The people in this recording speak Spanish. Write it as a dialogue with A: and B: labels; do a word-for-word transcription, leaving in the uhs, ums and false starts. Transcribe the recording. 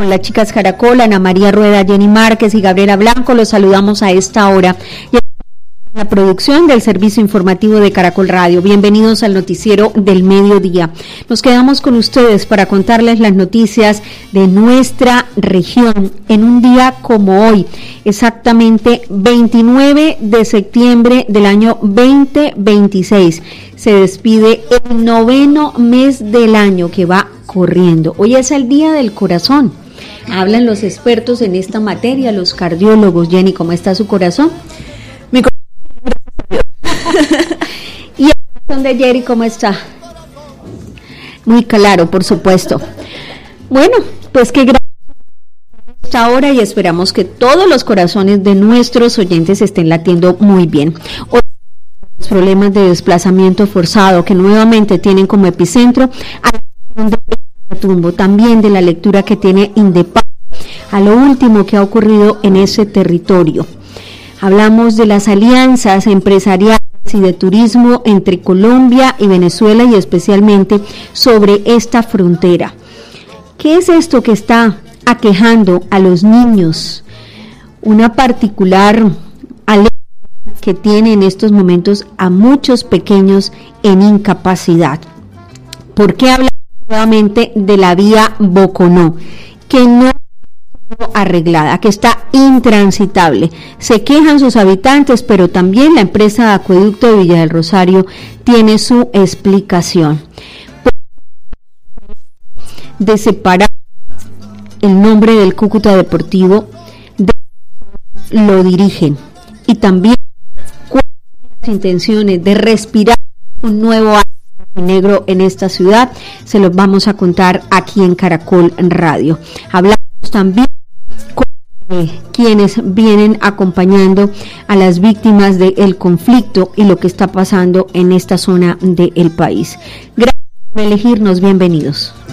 A: Con las chicas Caracol, Ana María Rueda, Jenny Márquez y Gabriela Blanco, los saludamos a esta hora. Y la producción del servicio informativo de Caracol Radio. Bienvenidos al noticiero del mediodía. Nos quedamos con ustedes para contarles las noticias de nuestra región en un día como hoy, exactamente veintinueve de septiembre del año veinte veintiséis. Se despide el noveno mes del año que va corriendo. Hoy es el Día del Corazón. Hablan los expertos en esta materia, los cardiólogos. Jenny, ¿cómo está su corazón? Mi corazón. ¿Y el corazón de Jerry cómo está? Muy claro, por supuesto. Bueno, pues qué gracias por esta hora y esperamos que todos los corazones de nuestros oyentes estén latiendo muy bien. Hoy, los problemas de desplazamiento forzado que nuevamente tienen como epicentro a la de Tumbo, también de la lectura que tiene Indepar, a lo último que ha ocurrido en ese territorio. Hablamos de las alianzas empresariales y de turismo entre Colombia y Venezuela y especialmente sobre esta frontera. ¿Qué es esto que está aquejando a los niños? Una particular alerta que tiene en estos momentos a muchos pequeños en incapacidad. ¿Por qué hablamos nuevamente de la vía Boconó? Que no arreglada, que está intransitable. Se quejan sus habitantes, pero también la empresa de acueducto de Villa del Rosario tiene su explicación. De separar el nombre del Cúcuta Deportivo, de lo dirigen, y también las intenciones de respirar un nuevo aire negro en esta ciudad, se los vamos a contar aquí en Caracol Radio. Hablamos también con eh, quienes vienen acompañando a las víctimas del conflicto y lo que está pasando en esta zona del país. Gracias por elegirnos, bienvenidos.